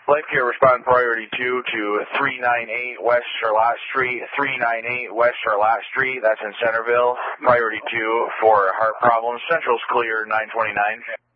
Life Care respond priority 2 to 398 West Charlotte Street, 398 West Charlotte Street. That's in Centerville. Priority 2 for heart problems. Central's clear, 929.